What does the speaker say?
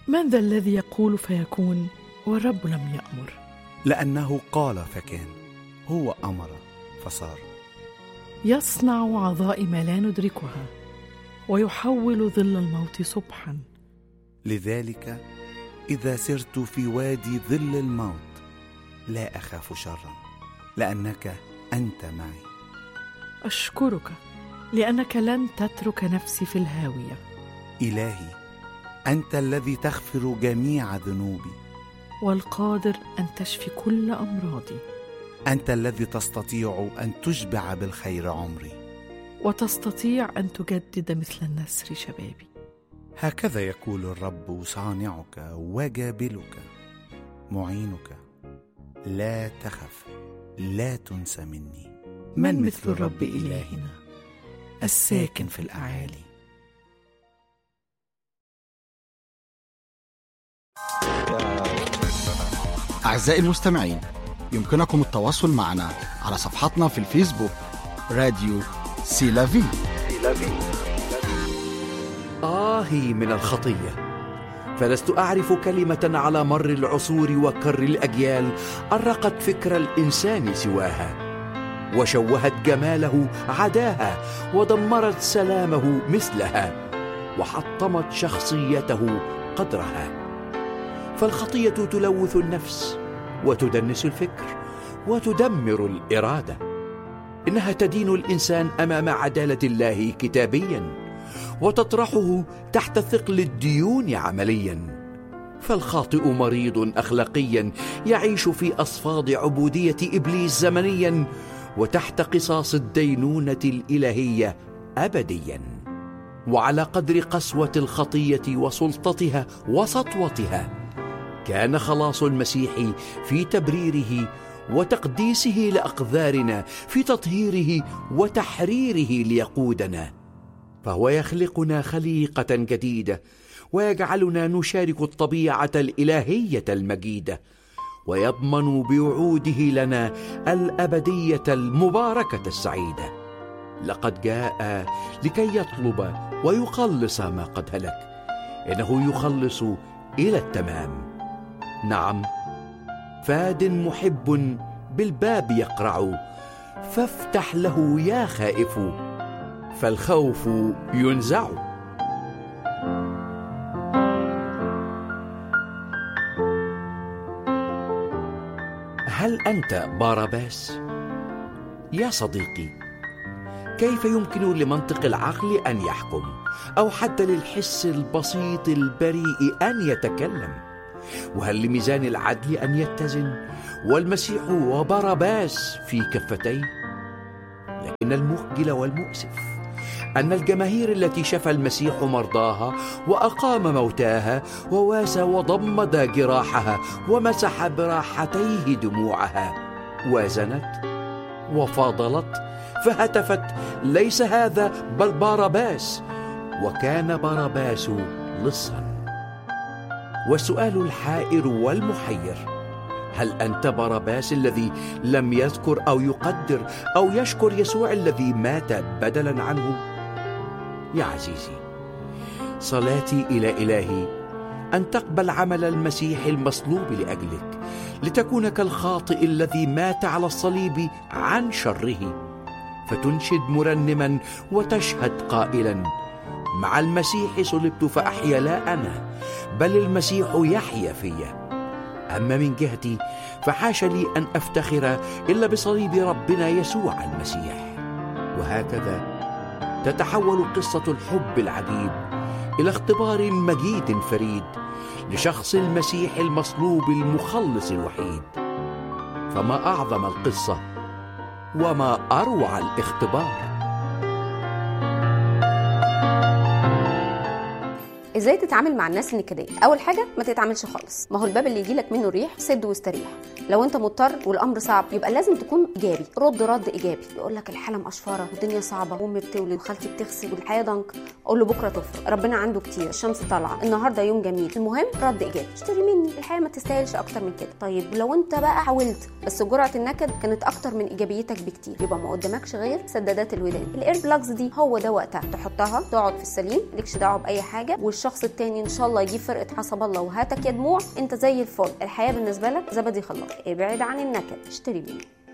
من ذا الذي يقول فيكون والرب لم يأمر؟ لأنه قال فكان، هو أمر فصار. يصنع عظائم لا ندركها، ويحول ظل الموت صبحا. لذلك إذا سرت في وادي ظل الموت لا أخاف شرا، لأنك أنت معي. أشكرك لأنك لن تترك نفسي في الهاوية. إلهي، أنت الذي تغفر جميع ذنوبي، والقادر أن تشفي كل أمراضي. أنت الذي تستطيع أن تشبع بالخير عمري، وتستطيع أن تجدد مثل النسر شبابي. هكذا يقول الرب صانعك وجابلك معينك. لا تخف، لا تنسى مني. من مثل الرب إلهنا الساكن في الأعالي. أعزائي المستمعين، يمكنكم التواصل معنا على صفحتنا في الفيسبوك راديو سيلافي. آهي من الخطية، فلست أعرف كلمة على مر العصور وكر الأجيال أرقت فكر الإنسان سواها، وشوهت جماله عداها، ودمرت سلامه مثلها، وحطمت شخصيته قدرها. فالخطية تلوث النفس، وتدنس الفكر، وتدمر الإرادة. إنها تدين الإنسان أمام عدالة الله كتابيا، وتطرحه تحت ثقل الديون عمليا. فالخاطئ مريض أخلاقيا، يعيش في أصفاد عبودية إبليس زمنيا، وتحت قصاص الدينونة الإلهية أبديا. وعلى قدر قسوة الخطية وسلطتها وسطوتها، كان خلاص المسيح في تبريره وتقديسه لأقذارنا، في تطهيره وتحريره ليقودنا. فهو يخلقنا خليقة جديدة، ويجعلنا نشارك الطبيعة الإلهية المجيدة، ويضمن بوعوده لنا الأبدية المباركة السعيدة. لقد جاء لكي يطلب ويخلص ما قد هلك، إنه يخلص إلى التمام. نعم، فاد محب بالباب يقرع، فافتح له يا خائف، فالخوف ينزع. هل أنت باراباس؟ يا صديقي، كيف يمكن لمنطق العقل أن يحكم، أو حتى للحس البسيط البريء أن يتكلم؟ وهل لميزان العدل أن يتزن والمسيح وباراباس في كفتيه؟ لكن المخجل والمؤسف أن الجماهير التي شفى المسيح مرضاها وأقام موتاها وواسى وضمد جراحها ومسح براحتيه دموعها، وازنت وفاضلت فهتفت: ليس هذا بل باراباس. وكان باراباس لصا. والسؤال الحائر والمحير: هل أنت باراباس الذي لم يذكر أو يقدر أو يشكر يسوع الذي مات بدلا عنه؟ يا عزيزي، صلاتي إلى إلهي أن تقبل عمل المسيح المصلوب لأجلك، لتكون كالخاطئ الذي مات على الصليب عن شره، فتنشد مرنما وتشهد قائلا: مع المسيح صلبت فأحيا لا أنا، بل المسيح يحيا فيا. أما من جهتي فحاش لي أن أفتخر إلا بصليب ربنا يسوع المسيح. وهكذا تتحول قصة الحب العجيب إلى اختبار مجيد فريد لشخص المسيح المصلوب المخلص الوحيد. فما أعظم القصة وما أروع الاختبار. ازاي تتعامل مع الناس النكديه؟ اول حاجه ما تتعاملش خالص. ما هو الباب اللي يجيلك منه الريح سد واستريح. لو انت مضطر والامر صعب يبقى لازم تكون ايجابي، رد ايجابي. يقول لك الحاله مقشفره والدنيا صعبه وامي بتولد وخالتي بتغسل والحياه ضنك، قول له بكره تفرق، ربنا عنده كتير، الشمس طالعه، النهارده يوم جميل. المهم رد ايجابي. اشتري مني، الحياه ما تستاهلش اكتر من كده. طيب لو انت بقى حاولت بس جرعه النكد كانت اكتر من ايجابيتك بكتير، يبقى ما قدامكش غير سدادات الودان. الاير بلاجز دي هو ده وقتها تحطها، تقعد في السليم، مالكش دعوه باي حاجه، والشخص الشخص التاني ان شاء الله يجيب فرقه حسب الله وهاتك يا دموع، انت زي الفل، الحياه بالنسبه لك زبدي خلاص. ابعد عن النكد، اشتري بيه.